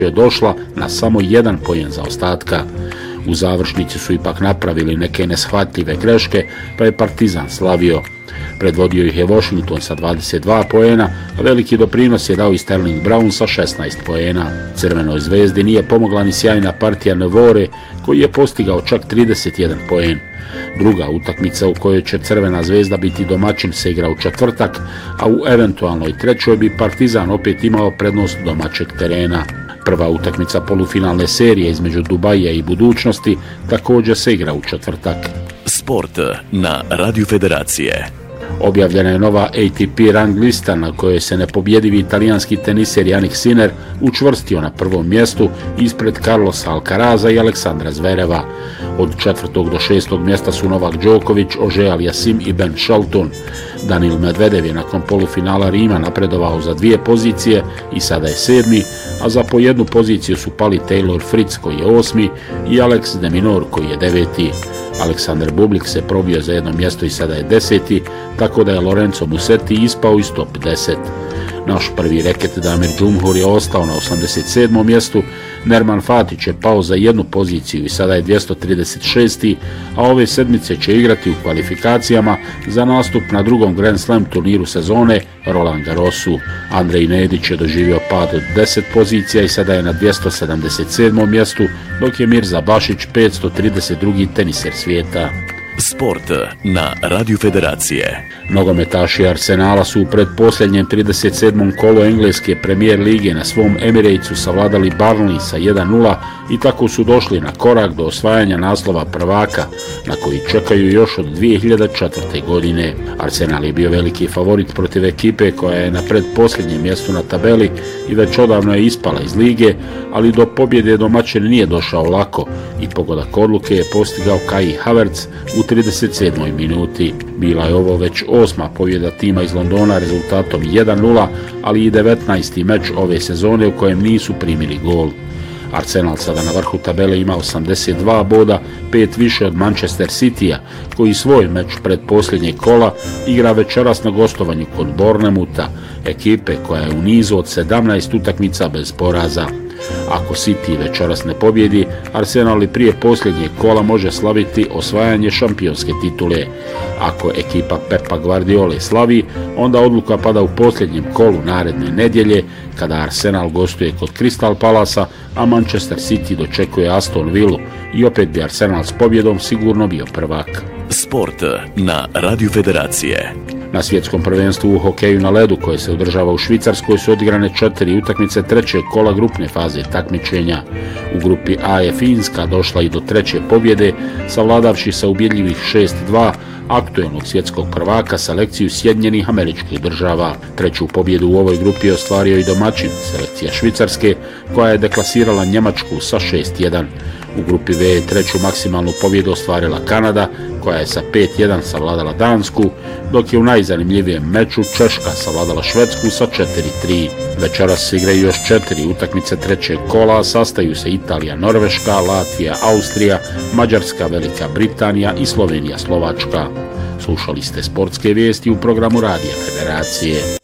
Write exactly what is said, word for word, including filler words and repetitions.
je došla na samo jedan poen zaostatka. U završnici su ipak napravili neke neshvatljive greške, pa je Partizan slavio. Predvodio ih je Washington sa dvadeset dva poena, a veliki doprinos je dao i Sterling Brown sa šesnaest poena. Crvenoj zvezdi nije pomogla ni sjajna partija Nevore, koji je postigao čak trideset jedan poen. Druga utakmica u kojoj će Crvena zvezda biti domaćin se igra u četvrtak, a u eventualnoj trećoj bi Partizan opet imao prednost domaćeg terena. Prva utakmica polufinalne serije između Dubaija i Budućnosti također se igra u četvrtak. Sport na Radio Federacije. Objavljena je nova A T P rang lista na kojoj se nepobjedivi italijanski teniser Jannik Sinner učvrstio na prvom mjestu ispred Carlosa Alcaraza i Aleksandra Zvereva. Od četvrtog do šestog mjesta su Novak Đoković, Ožej Aliasim i Ben Shelton. Danil Medvedev je nakon polufinala Rima napredovao za dvije pozicije i sada je sedmi, a za po jednu poziciju su pali Taylor Fritz koji je osmi i Alex de Minaur koji je deveti. Aleksandar Bublik se probio za jedno mjesto i sada je deseti, tako da je Lorenzo Musetti ispao iz top deset. Naš prvi reket Damir Džumhur je ostao na osamdeset sedmom mjestu, Nerman Fatić je pao za jednu poziciju i sada je dvjesto trideset šesti, a ove sedmice će igrati u kvalifikacijama za nastup na drugom Grand Slam turniru sezone Roland Garrosu. Andrej Nedić je doživio pad od deset pozicija i sada je na dvjesto sedamdeset sedmom mjestu, dok je Mirza Bašić petsto trideset drugi teniser svijeta. Sport na Radio Federacije. Nogometaši Arsenala su u predposljednjem trideset sedmom kolu engleske premijer lige na svom Emiratesu savladali Burnley sa jedan nula i tako su došli na korak do osvajanja naslova prvaka, na koji čekaju još od dvije hiljade četvrte. godine. Arsenal je bio veliki favorit protiv ekipe koja je na predposljednjem mjestu na tabeli i već odavno je ispala iz lige, ali do pobjede domaćin nije došao lako i pogodak odluke je postigao Kai Havertz u trideset sedmoj minuti. Bila je ovo već osma pobjeda tima iz Londona rezultatom jedan nula, ali i devetnaesti meč ove sezone u kojem nisu primili gol. Arsenal sada na vrhu tabele ima osamdeset dva boda, pet više od Manchester Citya, koji svoj meč pred posljednjeg kola igra večeras na gostovanju kod Bournemoutha, ekipe koja je u nizu od sedamnaest utakmica bez poraza. Ako City večeras ne pobjedi, Arsenal i prije posljednjeg kola može slaviti osvajanje šampionske titule. Ako ekipa Pepa Guardiole slavi, onda odluka pada u posljednjem kolu naredne nedjelje, kada Arsenal gostuje kod Crystal Palasa, a Manchester City dočekuje Aston Villu i opet bi Arsenal s pobjedom sigurno bio prvak. Sport na Radio Federacije. Na svjetskom prvenstvu u hokeju na ledu koje se održava u Švicarskoj su odigrane četiri utakmice trećeg kola grupne faze takmičenja. U grupi A je Finska došla i do treće pobjede, savladavši sa ubjedljivih šest dva aktuelnog svjetskog prvaka selekciju Sjedinjenih Američkih Država. Treću pobjedu u ovoj grupi je ostvario i domaćin, selekcija Švicarske, koja je deklasirala Njemačku sa šest jedan. U grupi V je treću maksimalnu pobjedu ostvarila Kanada, koja je sa pet jedan savladala Dansku, dok je u najzanimljivijem meču Češka savladala Švedsku sa četiri tri. Večeras se igraju još četiri utakmice trećeg kola, sastaju se Italija, Norveška, Latvija, Austrija, Mađarska, Velika Britanija i Slovenija, Slovačka. Slušali ste sportske vijesti u programu Radija Federacije.